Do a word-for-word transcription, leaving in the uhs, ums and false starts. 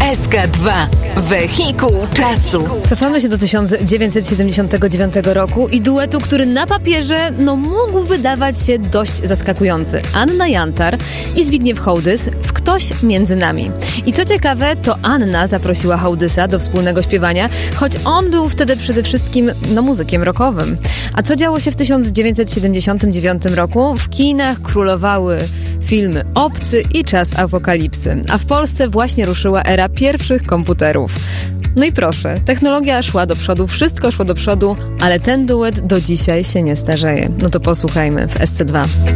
S K dwa. Wehikuł czasu. Cofamy się do tysiąc dziewięćset siedemdziesiątego dziewiątego roku i duetu, który na papierze no mógł wydawać się dość zaskakujący. Anna Jantar i Zbigniew Hołdys w Ktoś między nami. I co ciekawe, to Anna zaprosiła Hołdysa do wspólnego śpiewania, choć on był wtedy przede wszystkim no muzykiem rockowym. A co działo się w tysiąc dziewięćset siedemdziesiątym dziewiątym roku? W kinach królowały filmy Obcy i Czas apokalipsy, a w Polsce właśnie ruszyła era pierwszych komputerów. No i proszę, technologia szła do przodu, wszystko szło do przodu, ale ten duet do dzisiaj się nie starzeje. No to posłuchajmy w S C dwa.